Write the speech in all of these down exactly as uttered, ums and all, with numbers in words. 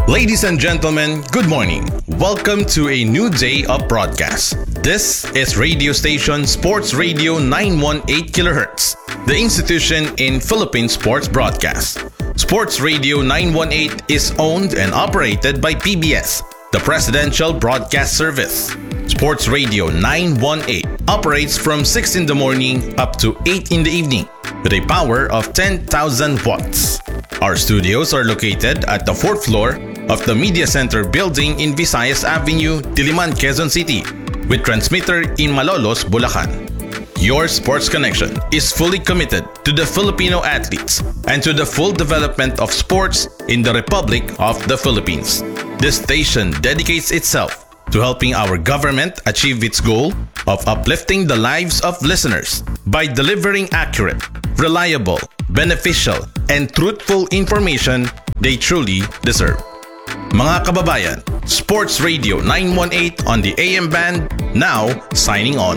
Ladies and gentlemen, good morning. Welcome to a new day of broadcast. This is radio station Sports Radio nine one eight kilohertz, the institution in Philippine sports broadcast. Sports Radio nine one eight is owned and operated by P B S, the Presidential Broadcast Service. Sports Radio nine one eight operates from six in the morning up to eight in the evening with a power of ten thousand watts. Our studios are located at the fourth floor of the Media Center building in Visayas Avenue, Diliman, Quezon City, with transmitter in Malolos, Bulacan. Your sports connection is fully committed to the Filipino athletes and to the full development of sports in the Republic of the Philippines. This station dedicates itself to helping our government achieve its goal of uplifting the lives of listeners by delivering accurate, reliable, beneficial, and truthful information they truly deserve. Mga kababayan, Sports Radio nine one eight on the A M band, now signing on.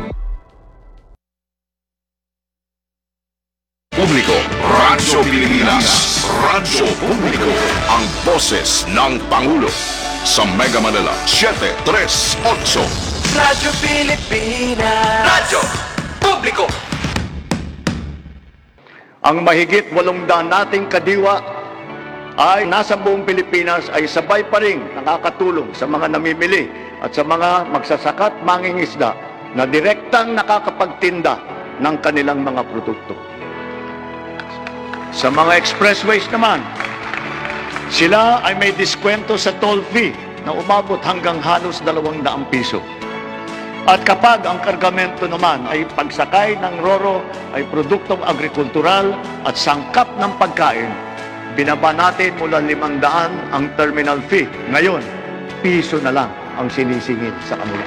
Publiko, Radyo Pilipinas, Radyo Publiko, ang boses ng Pangulo. Sa Mega Manila, seven three eight. Radyo Pilipinas, Radyo Publiko. Ang mahigit walong daan nating kadiwa ay nasa buong Pilipinas ay sabay pa rin nakakatulong sa mga namimili at sa mga magsasaka at mangingisda na direktang nakakapagtinda ng kanilang mga produkto. Sa mga expressways naman, sila ay may diskwento sa toll fee na umabot hanggang halos dalawang daang piso. At kapag ang kargamento naman ay pagsakay ng roro ay produktong agrikultural at sangkap ng pagkain, binaba natin mula limang daan ang terminal fee. Ngayon, piso na lang ang sinisingil sa kanila.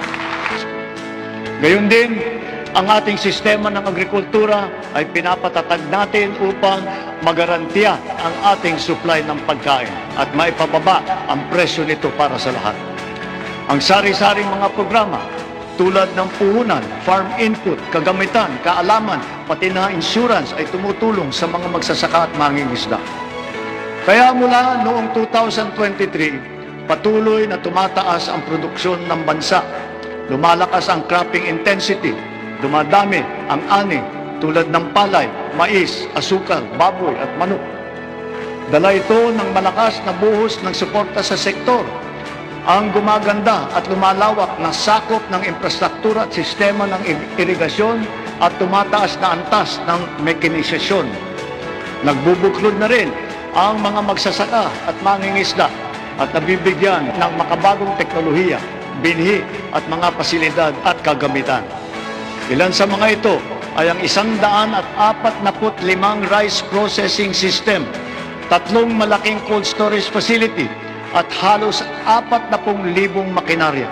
Gayon din, ang ating sistema ng agrikultura ay pinapatatag natin upang magarantiya ang ating supply ng pagkain at maipababa ang presyo nito para sa lahat. Ang sari-saring mga programa tulad ng puhunan, farm input, kagamitan, kaalaman, pati na insurance ay tumutulong sa mga magsasaka at mangingisda. Kaya mula noong two thousand twenty-three, patuloy na tumataas ang produksyon ng bansa. Lumalakas ang cropping intensity, dumadami ang ani tulad ng palay, mais, asukal, baboy at manok. Dala ito ng malakas na buhos ng suporta sa sektor. Ang gumaganda at lumalawak na sakop ng infrastruktura at sistema ng irigasyon at tumataas na antas ng mekanizasyon. Nagbubuklod na rin ang mga magsasaka at mangingisda at nabibigyan ng makabagong teknolohiya, binhi at mga pasilidad at kagamitan. Ilan sa mga ito ay ang isang daan at apat na put limang rice processing system, tatlong malaking cold storage facility at halos apat na pung libong makinarya.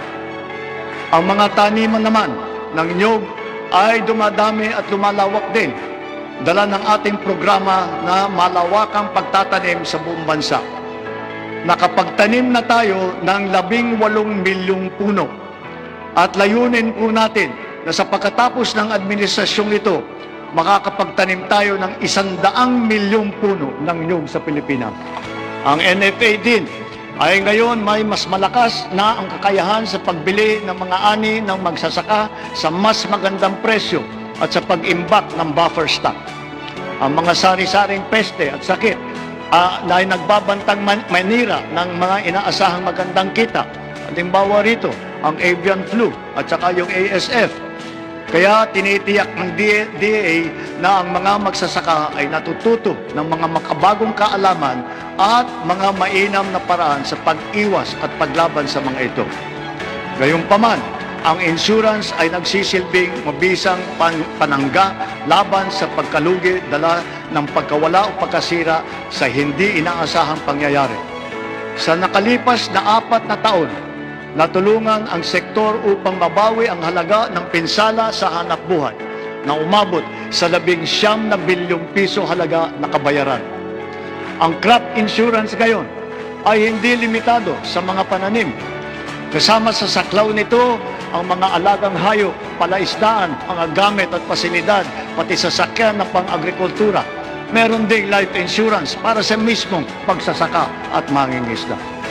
Ang mga taniman naman ng niyog ay dumadami at lumalawak din, dala ng ating programa na malawakang pagtatanim sa buong bansa. Nakapagtanim na tayo ng labing walong milyong puno at layunin po natin na sa pagkatapos ng administrasyong ito, makakapagtanim tayo ng isang daang milyong puno ng niyog sa Pilipinas. Ang N F A din ay ngayon may mas malakas na ang kakayahan sa pagbili ng mga ani ng magsasaka sa mas magandang presyo at sa pag-imbak ng buffer stock. Ang mga sari-saring peste at sakit uh, na ay nagbabantang man manira ng mga inaasahang magandang kita. Halimbawa rito, ang avian flu at saka yung A S F. Kaya tinitiyak ng D A A na ang mga magsasaka ay natututo ng mga makabagong kaalaman at mga mainam na paraan sa pag-iwas at paglaban sa mga ito. Gayunpaman, ang insurance ay nagsisilbing mabisang pan panangga laban sa pagkalugi dala ng pagkawala o pagkasira sa hindi inaasahang pangyayari. Sa nakalipas na apat na taon, natulungan ang sektor upang mabawi ang halaga ng pinsala sa hanap buhay na umabot sa labing siyam na bilyong piso halaga na kabayaran. Ang crop insurance ngayon ay hindi limitado sa mga pananim. Kasama sa saklaw nito ang mga alagang hayop, palaisdaan, mga gamit at pasilidad, pati sasakyan na pang-agrikultura. Meron ding life insurance para sa mismong pagsasaka at mangingisda.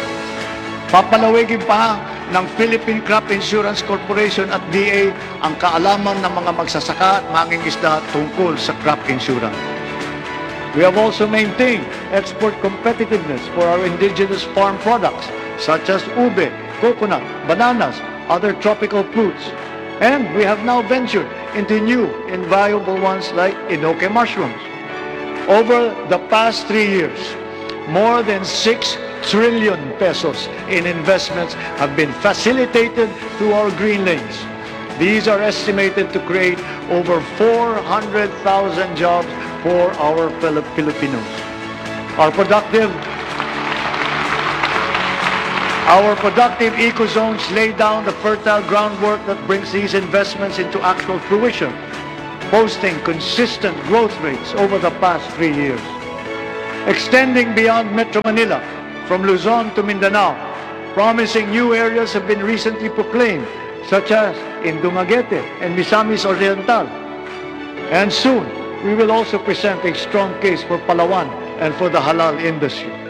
Papalawigin pa ng Philippine Crop Insurance Corporation at D A ang kaalaman ng mga magsasaka at mangingisda tungkol sa crop insurance. We have also maintained export competitiveness for our indigenous farm products such as ube, coconut, bananas, other tropical fruits. And we have now ventured into new invaluable ones like enoke mushrooms. Over the past three years, more than six trillion pesos in investments have been facilitated through our green lanes. These are estimated to create over four hundred thousand jobs for our fellow Filipinos. Our productive Our productive eco-zones lay down the fertile groundwork that brings these investments into actual fruition, posting consistent growth rates over the past three years. Extending beyond Metro Manila, from Luzon to Mindanao, promising new areas have been recently proclaimed, such as in Dumaguete and Misamis Oriental. And soon, we will also present a strong case for Palawan and for the halal industry.